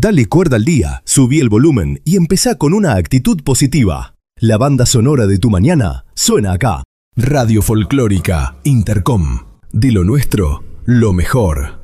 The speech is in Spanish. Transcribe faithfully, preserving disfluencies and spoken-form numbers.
Dale cuerda al día, subí el volumen y empezá con una actitud positiva. La banda sonora de tu mañana suena acá. Radio Folclórica Intercom. De lo nuestro, lo mejor.